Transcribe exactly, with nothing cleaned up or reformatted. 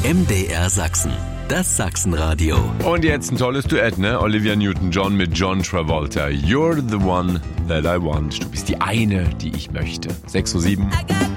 M D R Sachsen, das Sachsenradio. Und jetzt ein tolles Duett, ne? Olivia Newton-John mit John Travolta. You're the one that I want. Du bist die eine, die ich möchte. sechs Uhr sieben.